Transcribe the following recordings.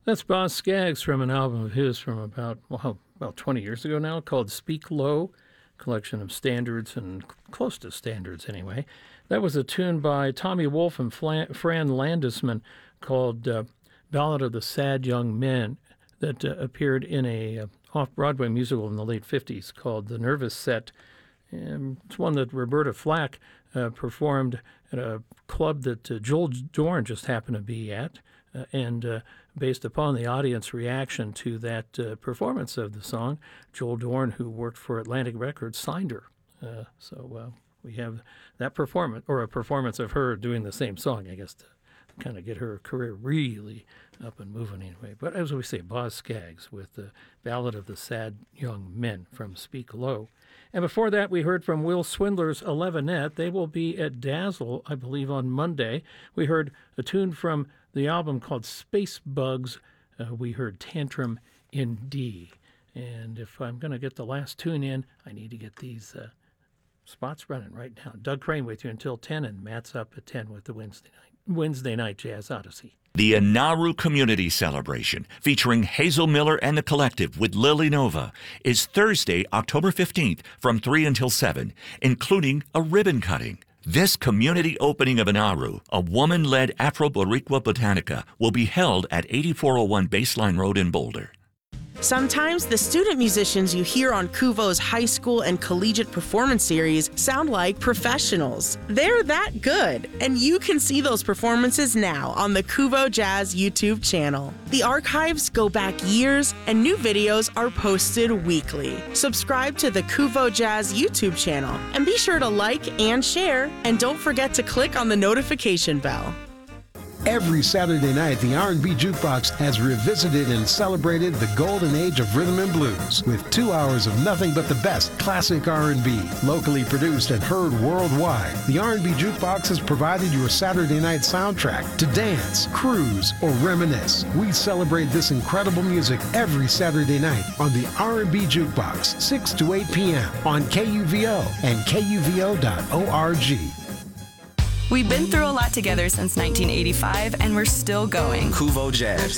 That's Boz Scaggs from an album of his from about 20 years ago now called Speak Low, collection of standards and close to standards anyway. That was a tune by Tommy Wolfe and Fran Landesman called Ballad of the Sad Young Men that appeared in a off-Broadway musical in the late 50s called The Nervous Set. It's one that Roberta Flack performed at a club that Joel Dorn just happened to be at. And based upon the audience reaction to that performance of the song, Joel Dorn, who worked for Atlantic Records, signed her. So we have that performance, or a performance of her doing the same song, I guess, to kind of get her career really up and moving anyway. But as we say, Boz Scaggs with the Ballad of the Sad Young Men from Speak Low. And before that, we heard from Will Swindler's Elevenette. They will be at Dazzle, I believe, on Monday. We heard a tune from the album called Space Bugs. We heard Tantrum in D. And if I'm going to get the last tune in, I need to get these spots running right now. Doug Crane with you until 10, and Matt's up at 10 with the Wednesday night Jazz Odyssey. The Inaru Community Celebration, featuring Hazel Miller and the Collective with Lily Nova, is Thursday, October 15th from 3 until 7, including a ribbon cutting. This community opening of Inaru, a woman-led Afro-Boricua Botanica, will be held at 8401 Baseline Road in Boulder. Sometimes the student musicians you hear on Kuvo's high school and collegiate performance series sound like professionals. They're that good, and you can see those performances now on the Kuvo Jazz YouTube channel. The archives go back years, and new videos are posted weekly. Subscribe to the Kuvo Jazz YouTube channel, and be sure to like and share, and don't forget to click on the notification bell. Every Saturday night, the R&B Jukebox has revisited and celebrated the golden age of rhythm and blues with 2 hours of nothing but the best classic R&B, locally produced and heard worldwide. The R&B Jukebox has provided your Saturday night soundtrack to dance, cruise, or reminisce. We celebrate this incredible music every Saturday night on the R&B Jukebox, 6 to 8 p.m. on KUVO and KUVO.org. We've been through a lot together since 1985, and we're still going. Kuvo Jazz.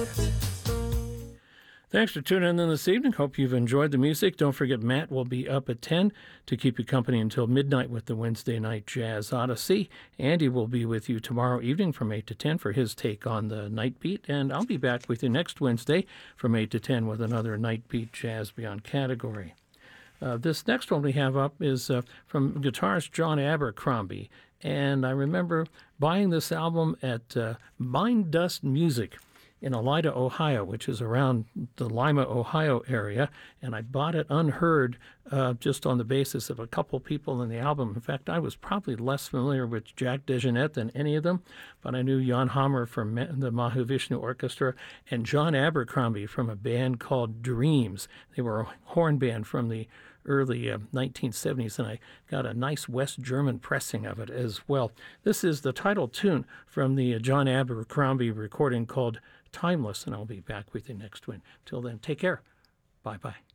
Thanks for tuning in this evening. Hope you've enjoyed the music. Don't forget, Matt will be up at 10 to keep you company until midnight with the Wednesday night Jazz Odyssey. Andy will be with you tomorrow evening from 8 to 10 for his take on the Night Beat. And I'll be back with you next Wednesday from 8 to 10 with another Night Beat Jazz Beyond category. This next one we have up is from guitarist John Abercrombie. And I remember buying this album at Mind Dust Music in Elida, Ohio, which is around the Lima, Ohio area. And I bought it unheard just on the basis of a couple people in the album. In fact, I was probably less familiar with Jack DeJohnette than any of them, but I knew Jan Hammer from the Mahavishnu Orchestra and John Abercrombie from a band called Dreams. They were a horn band from the early 1970s, and I got a nice West German pressing of it as well. This is the title tune from the John Abercrombie recording called Timeless, and I'll be back with you next week. Till then, take care. Bye-bye.